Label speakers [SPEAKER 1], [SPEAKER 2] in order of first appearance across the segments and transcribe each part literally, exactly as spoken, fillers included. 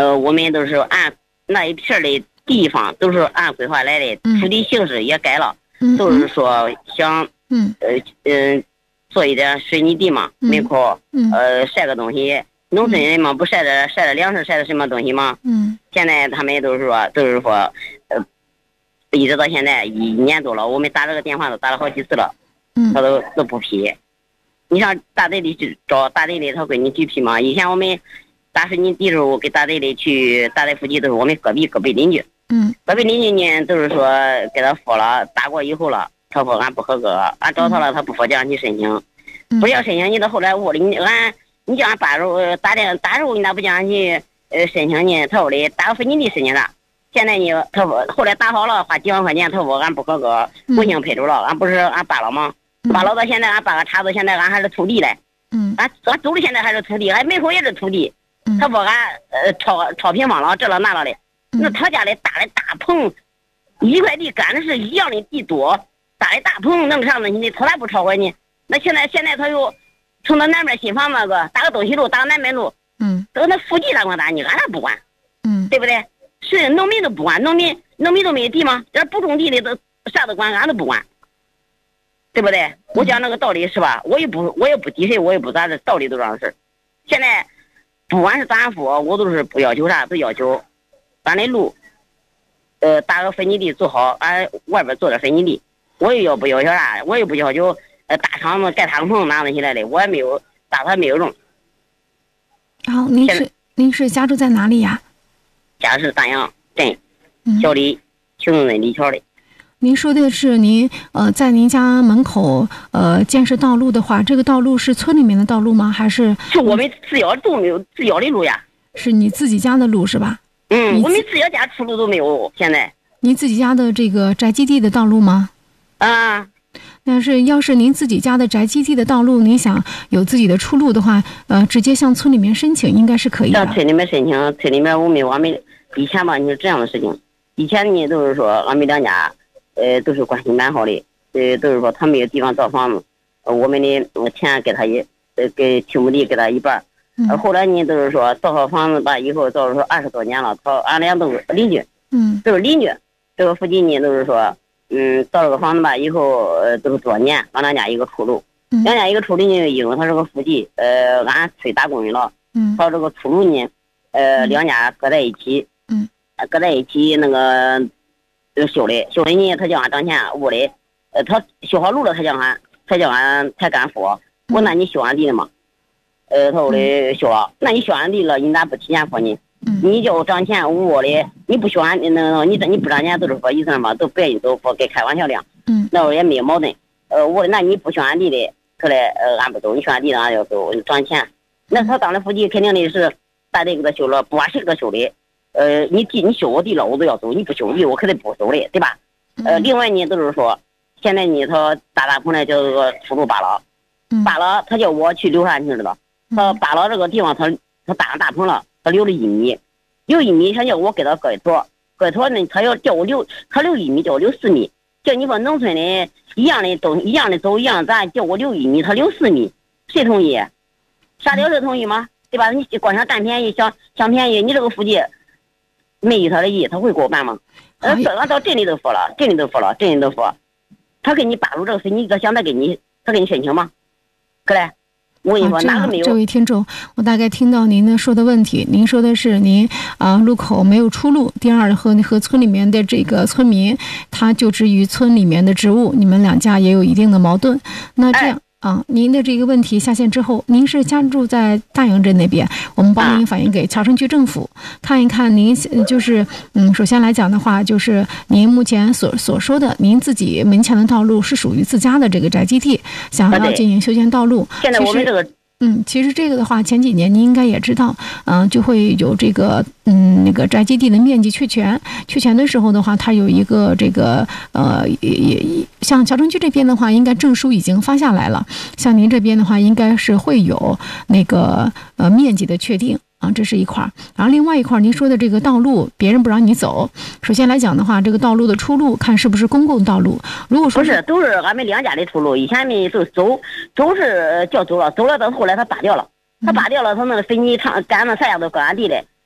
[SPEAKER 1] 呃，我们都是按那一片的地方都是按规划来的，土地形式也改了，
[SPEAKER 2] 嗯、
[SPEAKER 1] 都是说想
[SPEAKER 2] 嗯
[SPEAKER 1] 呃嗯做一点水泥地嘛，门口、
[SPEAKER 2] 嗯、
[SPEAKER 1] 呃晒个东西。农村人嘛，不晒的晒的粮食，晒的什么东西吗？
[SPEAKER 2] 嗯，
[SPEAKER 1] 现在他们都是说，都是说，呃，一直到现在一年多了，我们打这个电话都打了好几次了，
[SPEAKER 2] 嗯，
[SPEAKER 1] 他都都不批。你上大队里去找大队里，他给你去批吗？以前我们打水泥地的时候，给大队里去大队附近都是我们隔壁隔壁邻居，
[SPEAKER 2] 嗯，
[SPEAKER 1] 隔壁邻居呢都是说给他说了，打过以后了，他说俺不合格，俺找他了，他不说叫俺去申请，不要申请，你到后来屋里你俺。你叫俺爸时候打电打时候你咋不叫俺去呃申请呢？他说的打个水泥地申请啥？现在呢，他说后来打好了花几万块钱，他说俺不合格，不行赔出了，俺不是俺扒了吗？扒了到现在俺扒个茬子，现在俺还是土地嘞。
[SPEAKER 2] 嗯，
[SPEAKER 1] 俺俺走的现在还是土地，俺门口也是土地。他说俺呃超超平方了，这了那了的。那他家里搭的大棚，一块地干的是一样的地多，搭的大棚弄上子你从来不超过你。那现在现在他又。从那南边新房那个打个东西路，打个南边路，
[SPEAKER 2] 嗯，
[SPEAKER 1] 都那附近咋管打你，俺那不管，
[SPEAKER 2] 嗯，
[SPEAKER 1] 对不对？是农民都不管，农民农民都没有地吗？这不种地的都啥都管，俺都不管，对不对？我讲那个道理是吧？我也不我也不抵谁，我也不咋的，道理都这样事。现在不管是咋说，我都是不要求啥，都要求咱的路，呃，打个水泥地做好，俺外边做点水泥地，我也要不要求啥，我也不要求。呃，大厂子盖敞篷拿东西来的，我也没有，打算没有用。
[SPEAKER 2] 好，您是您是家住在哪里呀？
[SPEAKER 1] 家是丹阳镇小李行政镇李桥的。
[SPEAKER 2] 您说的是您呃在您家门口呃建设道路的话，这个道路是村里面的道路吗？还是？
[SPEAKER 1] 是我们自家都没有自家的路呀。
[SPEAKER 2] 是你自己家的路是吧？
[SPEAKER 1] 嗯，我们自家家出路都没有，现在。
[SPEAKER 2] 您自己家的这个宅基地的道路吗？
[SPEAKER 1] 啊。
[SPEAKER 2] 但是，要是您自己家的宅基地的道路，您想有自己的出路的话，呃，直接向村里面申请应该是可以的。
[SPEAKER 1] 向村里面申请，村里面我们我们以前吧，就是这样的事情。以前呢，都是说俺们两家，呃，都是关系蛮好的，呃，都是说他没有地方造房子，呃、我们的钱给他一，呃，给土木地给他一半。呃，后来呢，都是说造好房子吧，以后到时候二十多年了，他俺俩都是邻居，
[SPEAKER 2] 嗯，
[SPEAKER 1] 都是邻居。这个附近呢，都是说。嗯，造了个房子吧，以后呃都是多年，俺两家一个出路，
[SPEAKER 2] 嗯、
[SPEAKER 1] 两家一个出路呢，因为他是个附近，呃，俺村打工人了，
[SPEAKER 2] 嗯，
[SPEAKER 1] 他这个出路呢，呃，两家搁在一起，
[SPEAKER 2] 嗯，
[SPEAKER 1] 搁在一起那个就修的，修的呢，他叫俺挣钱，屋里，呃，他修好路了，他叫俺，他叫俺才敢付，我那你修俺地了吗？呃，他说的修了，那你修俺地了，你咋不提前付呢？你叫我涨钱，我的你不选那那你这你不涨钱都是说意思嘛，都别人都说给开玩笑的，
[SPEAKER 2] 嗯，
[SPEAKER 1] 那我也没有矛盾。呃，我那你不选俺地的，后来呃俺不走，你选俺地的俺要走涨钱。那他当然附近肯定的是大队给他修了，不管谁给他修的，呃，你地你修我地了我都要走，你不修地我肯定不走的，对吧？呃，另外呢都是说，现在呢他大大棚呢叫这个出路扒了，扒了他叫我去留下，你知道，他扒了这个地方他他搭上大棚了。他留了一米，留一米，他叫我给他割一坨，割一坨呢，他要叫我留，他留一米，叫我留四米。叫你说农村的一样的东一样的走一样，咱叫我留一米，他留四米，谁同意？啥料谁同意吗？对吧？你光想占便宜，想想便宜，你这个附近没依他的意，他会给我办吗？呃，俺到镇里都说了，镇里都说了，镇里都说，他给你扒入这个水泥，他想再给你，他给你申请吗？可来。我跟你说，哪个没有？
[SPEAKER 2] 这位听众，我大概听到您的说的问题。您说的是您啊、呃、路口没有出路。第二，和和村里面的这个村民，他就职于村里面的职务，你们两家也有一定的矛盾。那这样。哎啊，您的这个问题下线之后，您是家住在大阳镇那边，我们帮您反映给桥城区政府，看一看您就是嗯，首先来讲的话，就是您目前所所说的，您自己门前的道路是属于自家的这个宅基地，想要进行修建道路。
[SPEAKER 1] 现在我们这个。
[SPEAKER 2] 嗯，其实这个的话，前几年您应该也知道，嗯、呃，就会有这个，嗯，那个宅基地的面积确权，确权的时候的话，它有一个这个，呃，也也像桥城区这边的话，应该证书已经发下来了，像您这边的话，应该是会有那个呃面积的确定。啊，这是一块儿，然后另外一块儿，您说的这个道路，别人不让你走。首先来讲的话，这个道路的出路看是不是公共道路。如果说
[SPEAKER 1] 不是，都是俺们两家的出路。以前呢都走，走是叫走了，走了到后来他扒掉了，他扒掉了，他那个水泥厂干那啥样都搁俺地里。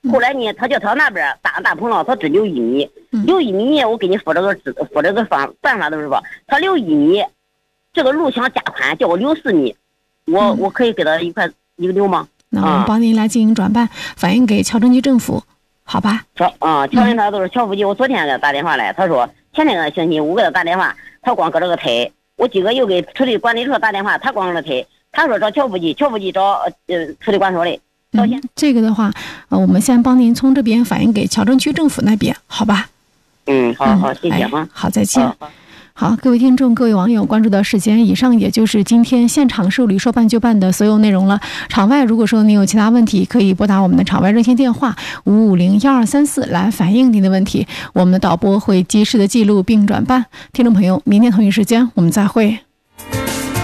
[SPEAKER 1] 后来呢，他叫他那边大大棚了，他只留一米，留一米呢，我给你说这个说这个方办法都是说，他留一米，这个路想加宽，叫我留四米，我、嗯、我可以给他一块一个留吗？
[SPEAKER 2] 那我们帮您来进行转办，反映给桥城区政府，好吧？
[SPEAKER 1] 乔啊，乔人他都是乔书记，我昨天给他打电话来，他说前天个星期我给他打电话，他光搁这个推，我今个又给处理管理处打电话，他光搁这推，他说找乔书记，乔书记找呃处理管所的。
[SPEAKER 2] 嗯，这个的话，呃，我们先帮您从这边反映给桥城区政府那边，好吧？
[SPEAKER 1] 嗯，好好，谢谢哈、
[SPEAKER 2] 哎。好，再见。
[SPEAKER 1] 好,
[SPEAKER 2] 好，各位听众、各位网友关注到时间，以上也就是今天现场受理说办就办的所有内容了。场外如果说您有其他问题，可以拨打我们的场外热线电话五五零幺二三四来反映您的问题，我们的导播会及时的记录并转办。听众朋友，明天同一时间我们再会。